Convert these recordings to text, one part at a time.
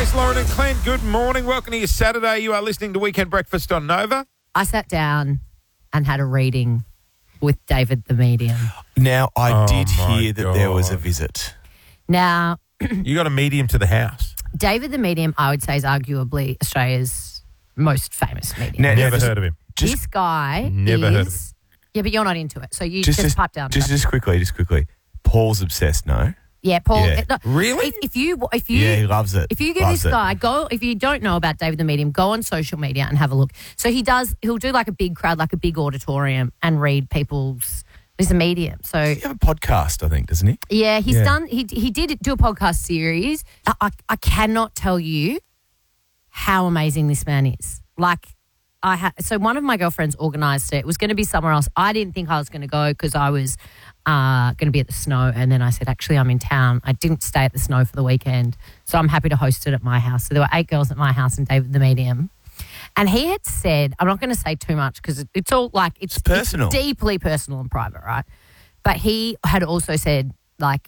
Grace, Lauren and Clint, good morning. Welcome to your Saturday. You are listening to Weekend Breakfast on Nova. I sat down and had a reading with David the Medium. Now, I did my hear that there was a God. visit. Now, You got a medium to the house. David the Medium, I would say, is arguably Australia's most famous medium. Now, Never just- heard of him. This guy Never heard of is... Yeah, but you're not into it, so you just pipe down. Just quickly. Paul's obsessed, no? Yeah, Paul. Yeah. No, Really? If you Yeah, he loves it. If you give Loves this it. guy, if you don't know about David the Medium, go on social media and have a look. So he'll do like a big crowd, like a big auditorium and read people's, he's a medium. So You have a podcast, I think, doesn't he? yeah, he did do a podcast series. I cannot tell you how amazing this man is. Like so one of my girlfriends organised it. It was going to be somewhere else. I didn't think I was going to go because I was going to be at the Snow, and then I said, actually, I'm in town. I didn't stay at the Snow for the weekend, so I'm happy to host it at my house. So there were 8 girls at my house and David the Medium. And he had said, I'm not going to say too much because it's all like it's personal. It's deeply personal and private, right? But he had also said, like,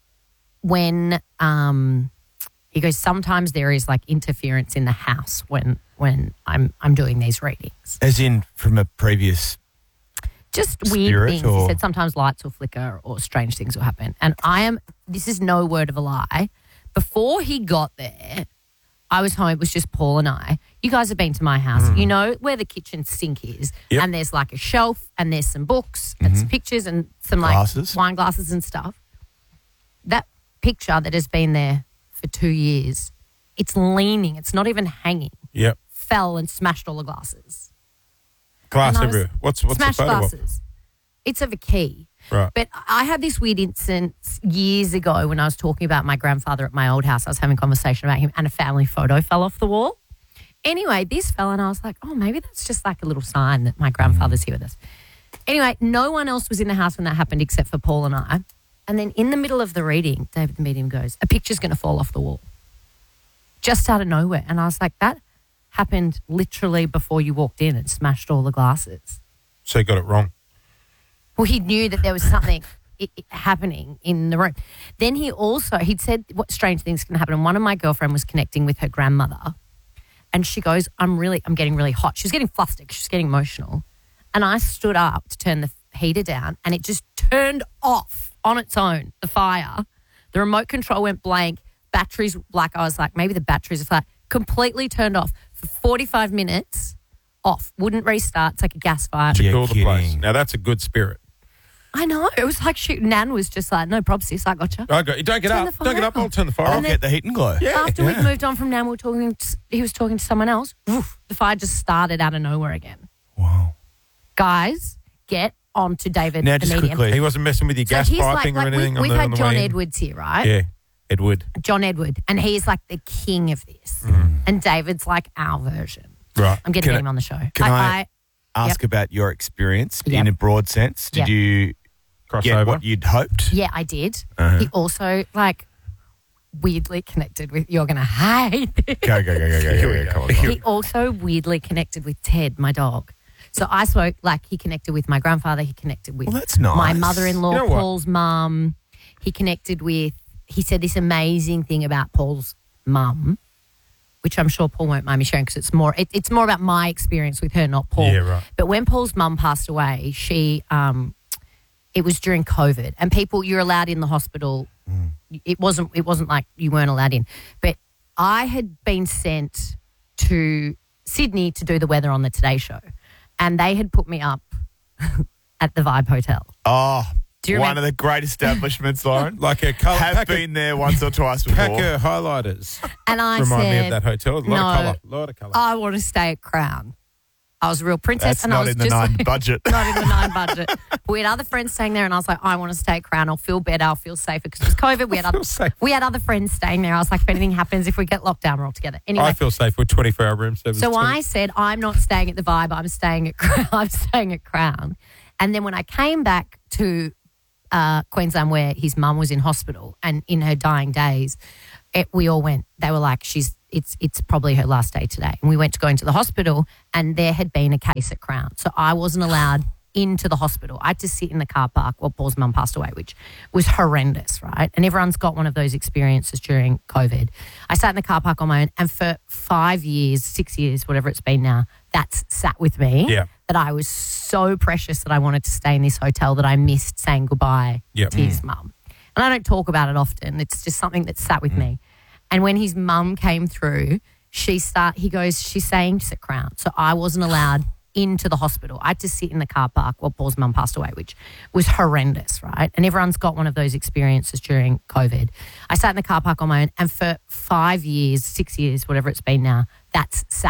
when he goes, sometimes there is like interference in the house when I'm doing these readings. As in from a previous... Just weird Spirit things. or- He said sometimes lights will flicker or strange things will happen. And this is no word of a lie. Before he got there, I was home. It was just Paul and I. You guys have been to my house. You know where the kitchen sink is. Yep. And there's like a shelf and there's some books and some pictures and some Glasses. like wine glasses and stuff. That picture that has been there for 2 years, it's leaning. It's not even hanging. Yep. Fell and smashed all the glasses. Glass And I was- everywhere. What's the Smashed photo of? glasses. It's of a key. Right. But I had this weird instance years ago when I was talking about my grandfather at my old house. I was having a conversation about him and a family photo fell off the wall. Anyway, this fell and I was like, oh, maybe that's just like a little sign that my grandfather's here with us. Anyway, no one else was in the house when that happened except for Paul and I. And then in the middle of the reading, David the Medium goes, a picture's going to fall off the wall. Just out of nowhere. And I was like, that happened literally before you walked in and smashed all the glasses. So you got it wrong. Well, he knew that there was something happening in the room. Then he'd said what strange things can happen. And one of my girlfriend was connecting with her grandmother. And she goes, I'm getting really hot. She was getting flustered. She was getting emotional. And I stood up to turn the heater down and it just turned off on its own, the fire. The remote control went blank. Batteries, like I was like, maybe the batteries are flat. Completely turned off for 45 minutes. Off. Wouldn't restart. It's like a gas fire. Yeah, Cool the place. kidding. Now that's a good spirit. I know. It was like, shoot, Nan was just like, no props, sis, I gotcha. Don't get Turn the up. fire Don't get up. off. I'll turn the fire I'll off. get the heat and glow. Yeah. After we'd moved on from Nan, he was talking to someone else. Woof, the fire just started out of nowhere again. Wow. Guys, get on to David Now, the just Medium. quickly, He wasn't messing with your gas he's piping or anything we've on had the John way in? Edwards here, right? Yeah, Edward. John Edward. And he's like the king of this. And David's like our version. Right. I'm going to Can get I- him on the show. can I ask Yep. about your experience Yep. in a broad sense? Did Yep. you Cross get over. what you'd hoped? Yeah, I did. Uh-huh. He also like weirdly connected with, you're going to hate this. Go. Here we go. Come on. He also weirdly connected with Ted, my dog. So I spoke, like, he connected with my grandfather. He connected with Well, that's nice. my mother-in-law, You know what? Paul's mum. He connected with, he said this amazing thing about Paul's mum, which I'm sure Paul won't mind me sharing because it's more about my experience with her, not Paul. Yeah, right. But when Paul's mum passed away, it was during COVID, and people, you're allowed in the hospital. It wasn't like you weren't allowed in. But I had been sent to Sydney to do the weather on the Today Show, and they had put me up at the Vibe Hotel. Oh, Do you one remember- of the great establishments, Lauren. Like a colour. Have been there once or twice before. Packer highlighters. And I Remind said, me of that hotel. A lot no, of colour. A lot of colour. I want to stay at Crown. I was a real princess. That's and I not was in the just 9 like, budget. Not in the 9 budget. We had other friends staying there, and I was like, I want to stay at Crown. I'll feel better. I'll feel safer because it was COVID. We had other friends staying there. I was like, if anything happens, if we get locked down, we're all together. Anyway, I feel safe with 24-hour room service. so too. I said, I'm not staying at the Vibe. I'm staying at Crown. I'm staying at Crown. And then when I came back to Queensland, where his mum was in hospital, and in her dying days, we all went. They were like, it's probably her last day today. And we went to go into the hospital, and there had been a case at Crown. So I wasn't allowed into the hospital. I had to sit in the car park while Paul's mum passed away, which was horrendous, right? And everyone's got one of those experiences during COVID. I sat in the car park on my own, and for 5 years, 6 years, whatever it's been now, that's sat with me. Yeah. That I was so precious that I wanted to stay in this hotel that I missed saying goodbye Yep. to his mum. And I don't talk about it often. It's just something that sat with me. And when his mum came through, he goes, she's saying to Crown. So I wasn't allowed into the hospital. I had to sit in the car park while Paul's mum passed away, which was horrendous, right? And everyone's got one of those experiences during COVID. I sat in the car park on my own, and for 5 years, 6 years, whatever it's been now, that's sat